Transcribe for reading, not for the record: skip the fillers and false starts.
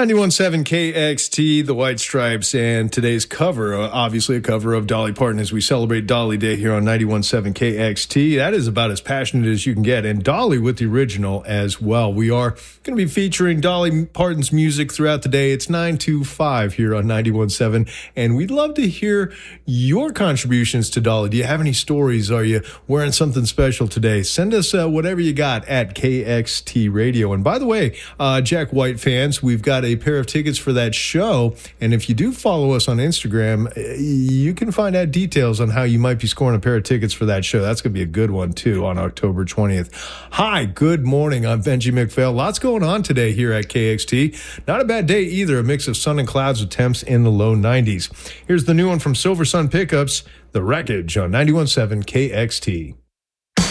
91.7 KXT, The White Stripes, and today's cover, obviously a cover of Dolly Parton as we celebrate Dolly Day here on 91.7 KXT. That is about as passionate as you can get, and Dolly with the original as well. We are going to be featuring Dolly Parton's music throughout the day. It's 9 to 5 here on 91.7, and we'd love to hear your contributions to Dolly. Do you have any stories? Are you wearing something special today? Send us whatever you got at KXT Radio. And by the way, Jack White fans, we've got a pair of tickets for that show, and if you do follow us on Instagram, you can find out details on how you might be scoring a pair of tickets for that show. That's going to be a good one too on October 20th. Hi, good morning. I'm Benji McPhail. Lots going on today here at KXT. Not a bad day either. A mix of sun and clouds with temps in the low 90s. Here's the new one from Silver Sun Pickups, The Wreckage on 91.7 KXT.